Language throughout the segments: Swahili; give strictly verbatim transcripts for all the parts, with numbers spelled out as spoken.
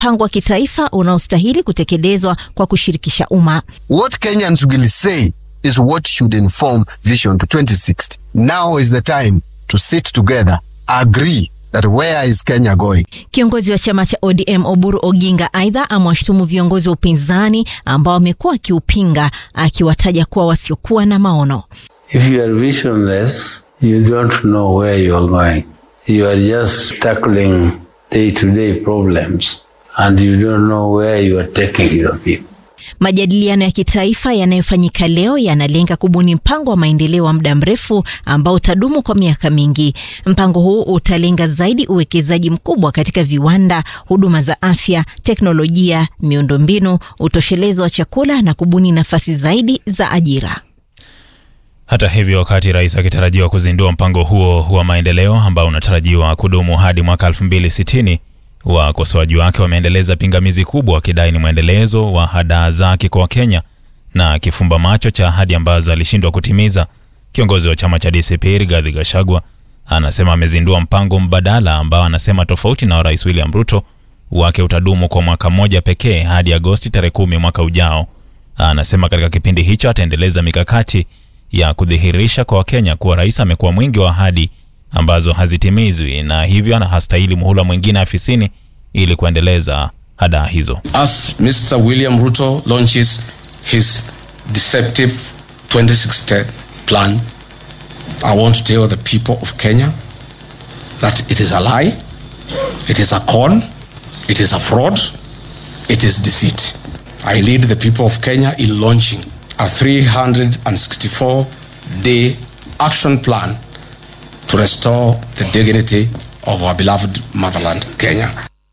mpango wa kitaifa unaostahili kutekelezwa kwa kushirikisha umma. What Kenyans will say is what should inform Vision to twenty sixty. Now is the time to sit together, agree that where is Kenya going. Kiongozi wa chama cha O D M Oburu Oginga aidha amewashtumu viongozi wa upinzani ambao wamekuwa kiupinga, akiwataja kuwa wasiokuwa na maono. If you are visionless, you don't know where you are going. You are just tackling day-to-day problems and you don't know where you are taking your people. Majadiliano ya kitaifa yanayofanyika leo yanalenga kubuni mpango wa maendeleo wa muda mrefu ambao utadumu kwa miaka mingi. Mpango huu utalenga zaidi uwekezaji mkubwa katika viwanda, huduma za afya, teknolojia, miundombinu, utoshelezo wa chakula na kubuni nafasi zaidi za ajira. Hata hivyo, wakati rais akitarajiwa kuzindua mpango huo wa maendeleo ambao unatarajiwa kudumu hadi mwaka elfu mbili sitini, wakosoaji wake wameendeleza pingamizi kubwa wakidai ni mwendelezo wa ahadi zake kwa Kenya na kifumba macho cha ahadi ambazo alishindwa kutimiza. Kiongozi wa chama cha D C P Rigathi Gachagua anasema amezindua mpango mbadala ambao anasema tofauti na Rais William Ruto wake utadumu kwa mwaka mmoja pekee hadi Agosti tarehe kumi mwaka ujao. Anasema katika kipindi hicho ataendeleza mikakati ya kudhihirisha kwa Wakenya kuwa rais amekuwa mwingi wa ahadi ambazo hazitimizwi na hivyo anastahili muhula mwingine afisini ili kuendeleza ahadi hizo. As Mister William Ruto launches his deceptive twenty sixty plan, I want to tell the people of Kenya that it is a lie, it is a con, it is a fraud, it is deceit. I lead the people of Kenya in launching a three hundred sixty-four day action plan to restore the dignity of our beloved motherland, Kenya.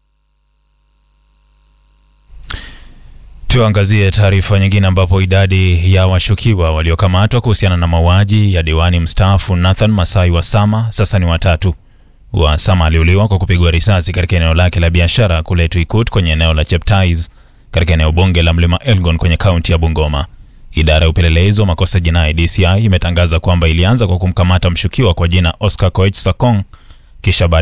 Tuangazie taarifa nyingine ambapo idadi ya washukiwa waliokamatwa kuhusiana na mauaji ya diwani mstaafu Nathan Masai Wasama sasa ni watatu. Wasama aliuliwa kwa kupigwa risasi katika eneo lake la biashara kule Tuikut kwenye eneo la Cheptais katika eneo bunge la Mlima Elgon kwenye kaunti ya Bungoma. Idara ya upelelezi wa makosa jinai D C I imetangaza kwamba ilianza kwa kumkamata mshukiwa kwa jina Oscar Koech Sakong kisha